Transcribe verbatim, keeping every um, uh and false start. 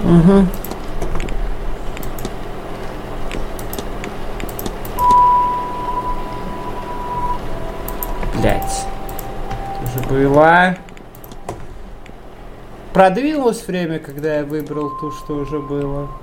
Угу. Блять. Уже была. Продвинулось время, когда я выбрал то, что уже было.